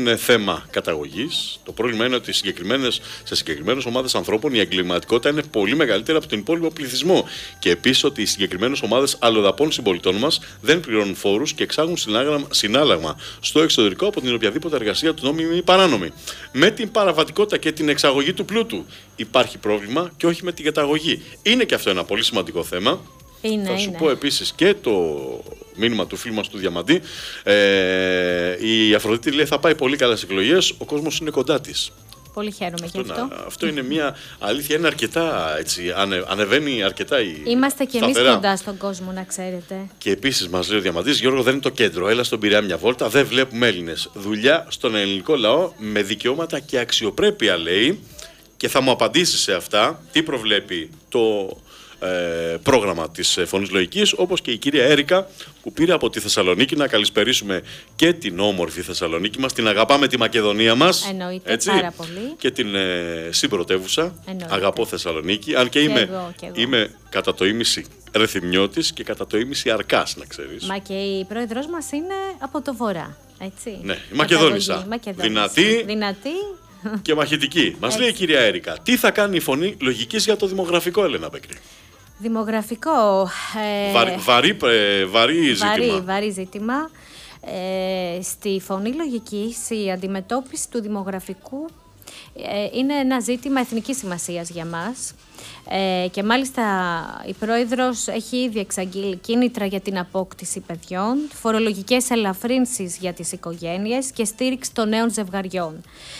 είναι θέμα καταγωγής. Το πρόβλημα είναι ότι σε συγκεκριμένες ομάδες ανθρώπων η εγκληματικότητα είναι πολύ μεγαλύτερη από τον υπόλοιπο πληθυσμό. Και επίσης ότι οι συγκεκριμένες ομάδες αλλοδαπών συμπολιτών μας δεν πληρώνουν φόρους και εξάγουν συνάλλαγμα στο εξωτερικό από την οποιαδήποτε εργασία του νόμιμη ή παράνομη. Με την παραβατικότητα και την εξαγωγή του πλούτου υπάρχει πρόβλημα και όχι με την καταγωγή. Είναι και αυτό ένα πολύ σημαντικό θέμα. Θα σου πω επίσης και το μήνυμα του φίλου μας του Διαμαντή. Η Αφροδίτη λέει θα πάει πολύ καλά στις εκλογές, ο κόσμος είναι κοντά της. Πολύ χαίρομαι γι' αυτό. Αυτό είναι μια αλήθεια, είναι αρκετά έτσι, ανεβαίνει αρκετά η Είμαστε και εμείς κοντά στον κόσμο, να ξέρετε. Και επίσης μας λέει ο Διαμαντής, Γιώργο, δεν είναι το κέντρο, έλα στον Πειραιά μια βόλτα, δεν βλέπουμε Έλληνες. Δουλειά στον ελληνικό λαό με δικαιώματα και αξιοπρέπεια, λέει, και θα μου απαντήσει σε αυτά τι προβλέπει το πρόγραμμα της Φωνής Λογικής, όπως και η κυρία Έρικα που πήρε από τη Θεσσαλονίκη. Να καλησπερίσουμε και την όμορφη Θεσσαλονίκη μας, την αγαπάμε τη Μακεδονία μας. Εννοείται, έτσι, πάρα πολύ. και την συμπρωτεύουσα. Εννοείται. Αγαπώ Θεσσαλονίκη, αν και είμαι κατά το ήμιση Ρεθυμνιώτης και κατά το ήμιση Αρκάς, να ξέρεις. Μα και η πρόεδρος μας είναι από το βορρά, έτσι. Ναι, η Μακεδόνισσα. Δυνατή και μαχητική. Μας λέει η κυρία Έρικα, τι θα κάνει η Φωνή Λογικής για το δημογραφικό, Έλενα Μπεκρή? Δημογραφικό. Βαρύ ζήτημα. Στη Φωνή Λογικής η αντιμετώπιση του δημογραφικού είναι ένα ζήτημα εθνικής σημασίας για μας. Και μάλιστα η πρόεδρος έχει ήδη εξαγγείλει κίνητρα για την απόκτηση παιδιών, φορολογικές ελαφρύνσεις για τις οικογένειες και στήριξη των νέων ζευγαριών.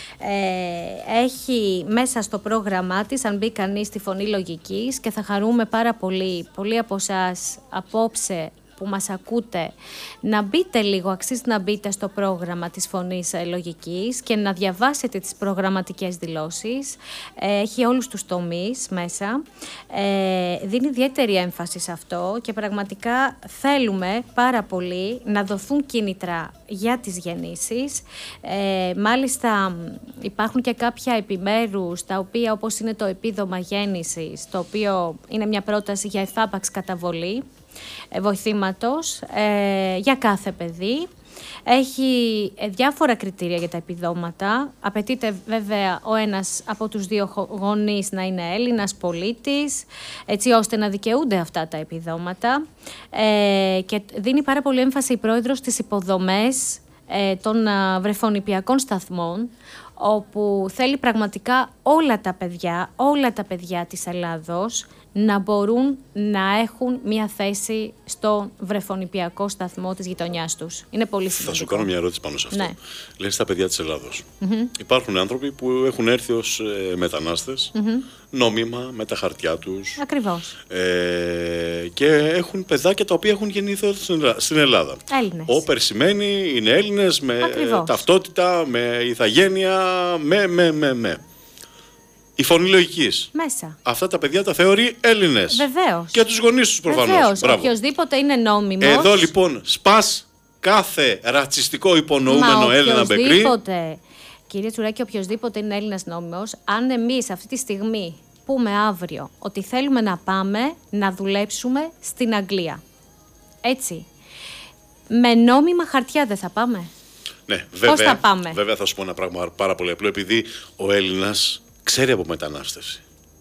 Έχει μέσα στο πρόγραμμά της, αν μπει κανείς στη Φωνή Λογικής, και θα χαρούμε πάρα πολύ, πολλοί από εσάς απόψε που μας ακούτε, να μπείτε λίγο, αξίζει να μπείτε στο πρόγραμμα της Φωνής Λογικής και να διαβάσετε τις προγραμματικές δηλώσεις. Έχει όλους τους τομείς μέσα. Δίνει ιδιαίτερη έμφαση σε αυτό και πραγματικά θέλουμε πάρα πολύ να δοθούν κίνητρα για τις γεννήσεις. Μάλιστα υπάρχουν και κάποια επιμέρους, τα οποία, όπως είναι το επίδομα γέννησης, το οποίο είναι μια πρόταση για εφάπαξ καταβολή βοηθήματος για κάθε παιδί. Έχει διάφορα κριτήρια για τα επιδόματα. Απαιτείται βέβαια ο ένας από τους δύο γονείς να είναι Έλληνας πολίτης, έτσι ώστε να δικαιούνται αυτά τα επιδόματα. Και δίνει πάρα πολύ έμφαση η πρόεδρος στις υποδομές των βρεφονιπιακών σταθμών, όπου θέλει πραγματικά όλα τα παιδιά της Ελλάδος να μπορούν να έχουν μια θέση στο βρεφονιπιακό σταθμό της γειτονιάς τους. Είναι πολύ σημαντικό. Θα σου κάνω μια ερώτηση πάνω σε αυτό. Ναι. Λες στα παιδιά της Ελλάδος. Υπάρχουν άνθρωποι που έχουν έρθει ως μετανάστες, νόμιμα, με τα χαρτιά τους. Ακριβώς. Και έχουν παιδάκια τα οποία έχουν γεννηθεί στην Ελλάδα. Έλληνες. Όπερ σημαίνει είναι Έλληνες με ταυτότητα, με ηθαγένεια, με. Η Φωνή Λογικής. Μέσα. Αυτά τα παιδιά τα θεωρεί Έλληνες. Βεβαίως. Και τους γονείς τους προφανώς. Βεβαίως. Οποιοςδήποτε είναι νόμιμος. Εδώ λοιπόν σπάς κάθε ρατσιστικό υπονοούμενο Έλληνα Μπεκρή. Κύριε Τσουράκη, οποιοςδήποτε είναι Έλληνας νόμιμος, αν εμείς αυτή τη στιγμή πούμε αύριο ότι θέλουμε να πάμε να δουλέψουμε στην Αγγλία, έτσι, με νόμιμα χαρτιά δεν θα πάμε? Ναι, βέβαια. Πώς θα πάμε? Βέβαια θα σου πω ένα πράγμα πάρα πολύ απλό, επειδή ο Έλληνας ξέρει από μετανάστευση.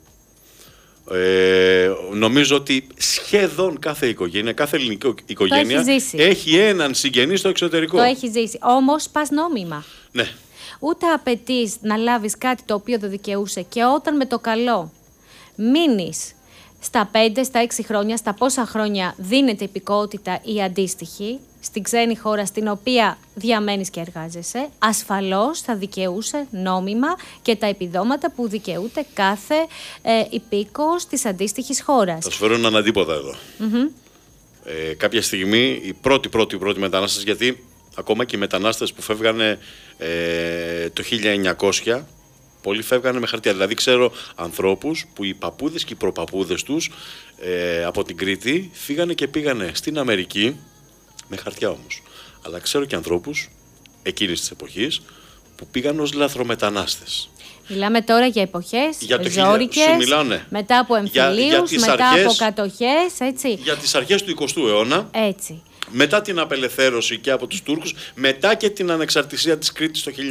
Νομίζω ότι σχεδόν κάθε οικογένεια, κάθε ελληνική οικογένεια έχει έναν συγγενή στο εξωτερικό. Το έχει ζήσει. Όμως πας νόμιμα. Ναι. Ούτε απαιτείς να λάβεις κάτι το οποίο δεν δικαιούσε, και όταν με το καλό μείνεις στα 5, στα 6 χρόνια, στα πόσα χρόνια δίνεται υπηκότητα ή αντίστοιχη στην ξένη χώρα στην οποία διαμένεις και εργάζεσαι, ασφαλώς θα δικαιούσε νόμιμα και τα επιδόματα που δικαιούται κάθε υπήκοος της αντίστοιχης χώρας. Θα σου φέρω έναν αντίποτα εδώ. Κάποια στιγμή οι πρώτοι μετανάστες, γιατί ακόμα και οι μετανάστες που φεύγανε το 1900, πολλοί φεύγανε με χαρτιά. Δηλαδή ξέρω ανθρώπους που οι παππούδες και οι προπαππούδες τους από την Κρήτη φύγανε και πήγανε στην Αμερική, με χαρτιά όμως. Αλλά ξέρω και ανθρώπους εκείνης της εποχής που πήγαν ως λαθρομετανάστες. Μιλάμε τώρα για εποχές ζώρικες, μετά από εμφυλίους, μετά από κατοχές, έτσι. Για τις αρχές του 20ου αιώνα. Έτσι. Μετά την απελευθέρωση και από τους Τούρκους, μετά και την ανεξαρτησία της Κρήτης το